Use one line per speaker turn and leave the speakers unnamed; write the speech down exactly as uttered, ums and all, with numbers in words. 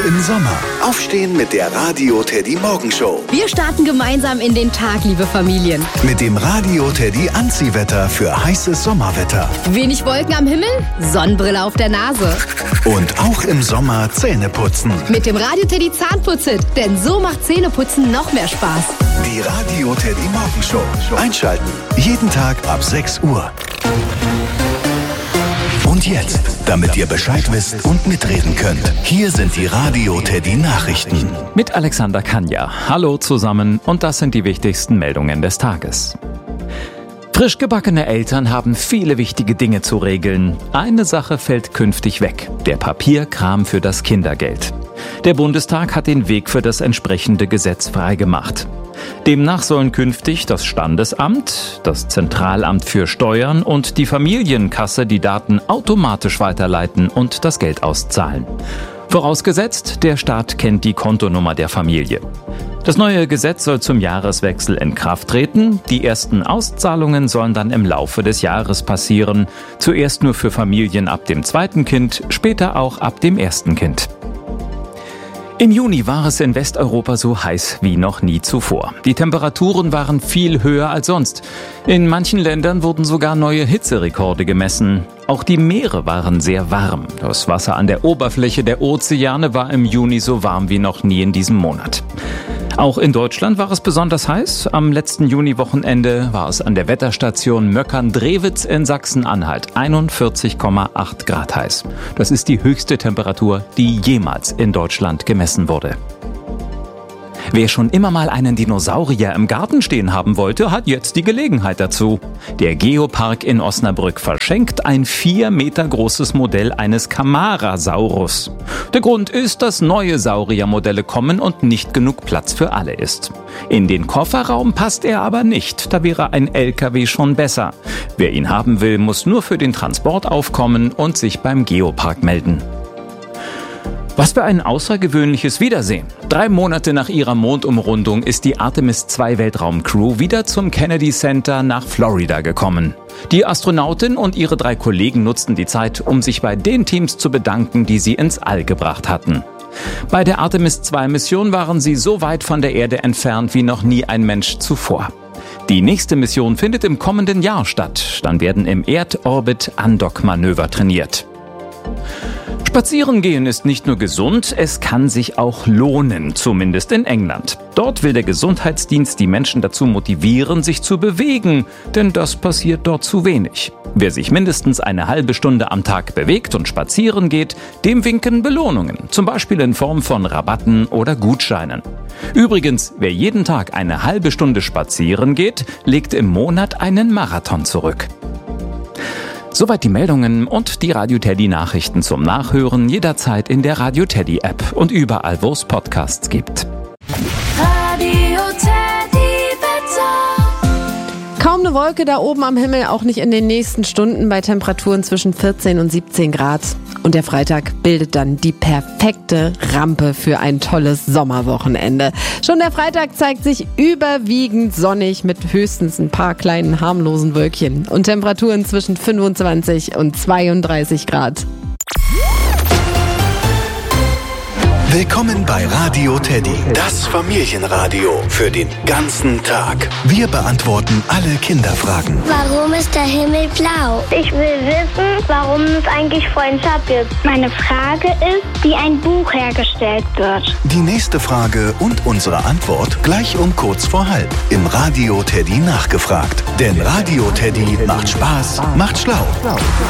im Sommer. Aufstehen mit der Radio Teddy Morgenshow.
Wir starten gemeinsam in den Tag, liebe Familien.
Mit dem Radio Teddy Anziehwetter für heißes Sommerwetter.
Wenig Wolken am Himmel, Sonnenbrille auf der Nase.
Und auch im Sommer Zähne putzen.
Mit dem Radio Teddy Zahnputz-Hit, denn so macht Zähneputzen noch mehr Spaß.
Die Radio Teddy Morgenshow. Einschalten. Jeden Tag ab sechs Uhr. Und jetzt, damit ihr Bescheid wisst und mitreden könnt, hier sind die Radio Teddy Nachrichten.
Mit Alexander Kanja. Hallo zusammen und das sind die wichtigsten Meldungen des Tages. Frisch gebackene Eltern haben viele wichtige Dinge zu regeln. Eine Sache fällt künftig weg: der Papierkram für das Kindergeld. Der Bundestag hat den Weg für das entsprechende Gesetz freigemacht. Demnach sollen künftig das Standesamt, das Zentralamt für Steuern und die Familienkasse die Daten automatisch weiterleiten und das Geld auszahlen. Vorausgesetzt, der Staat kennt die Kontonummer der Familie. Das neue Gesetz soll zum Jahreswechsel in Kraft treten. Die ersten Auszahlungen sollen dann im Laufe des Jahres passieren. Zuerst nur für Familien ab dem zweiten Kind, später auch ab dem ersten Kind. Im Juni war es in Westeuropa so heiß wie noch nie zuvor. Die Temperaturen waren viel höher als sonst. In manchen Ländern wurden sogar neue Hitzerekorde gemessen. Auch die Meere waren sehr warm. Das Wasser an der Oberfläche der Ozeane war im Juni so warm wie noch nie in diesem Monat. Auch in Deutschland war es besonders heiß. Am letzten Juniwochenende war es an der Wetterstation Möckern-Drewitz in Sachsen-Anhalt einundvierzig Komma acht Grad heiß. Das ist die höchste Temperatur, die jemals in Deutschland gemessen wurde. Wer schon immer mal einen Dinosaurier im Garten stehen haben wollte, hat jetzt die Gelegenheit dazu. Der Geopark in Osnabrück verschenkt ein vier Meter großes Modell eines Camarasaurus. Der Grund ist, dass neue Sauriermodelle kommen und nicht genug Platz für alle ist. In den Kofferraum passt er aber nicht, da wäre ein L K W schon besser. Wer ihn haben will, muss nur für den Transport aufkommen und sich beim Geopark melden. Was für ein außergewöhnliches Wiedersehen. Drei Monate nach ihrer Mondumrundung ist die Artemis zwei Weltraumcrew wieder zum Kennedy Center nach Florida gekommen. Die Astronautin und ihre drei Kollegen nutzten die Zeit, um sich bei den Teams zu bedanken, die sie ins All gebracht hatten. Bei der Artemis zwei Mission waren sie so weit von der Erde entfernt wie noch nie ein Mensch zuvor. Die nächste Mission findet im kommenden Jahr statt. Dann werden im Erdorbit Andockmanöver trainiert. Spazieren gehen ist nicht nur gesund, es kann sich auch lohnen, zumindest in England. Dort will der Gesundheitsdienst die Menschen dazu motivieren, sich zu bewegen, denn das passiert dort zu wenig. Wer sich mindestens eine halbe Stunde am Tag bewegt und spazieren geht, dem winken Belohnungen, zum Beispiel in Form von Rabatten oder Gutscheinen. Übrigens, wer jeden Tag eine halbe Stunde spazieren geht, legt im Monat einen Marathon zurück. Soweit die Meldungen und die Radio Teddy Nachrichten zum Nachhören jederzeit in der Radio Teddy App und überall, wo es Podcasts gibt.
Radio Teddy Wetter.
Kaum eine Wolke da oben am Himmel, auch nicht in den nächsten Stunden bei Temperaturen zwischen vierzehn und siebzehn Grad. Und der Freitag bildet dann die perfekte Rampe für ein tolles Sommerwochenende. Schon der Freitag zeigt sich überwiegend sonnig mit höchstens ein paar kleinen harmlosen Wölkchen und Temperaturen zwischen fünfundzwanzig und zweiunddreißig Grad.
Willkommen bei Radio Teddy, das Familienradio für den ganzen Tag. Wir beantworten alle Kinderfragen.
Warum ist der Himmel blau?
Ich will wissen, warum es eigentlich Freundschaft gibt. Meine Frage ist, wie ein Buch hergestellt wird.
Die nächste Frage und unsere Antwort gleich um kurz vor halb im Radio Teddy nachgefragt. Denn Radio Teddy macht Spaß, macht schlau.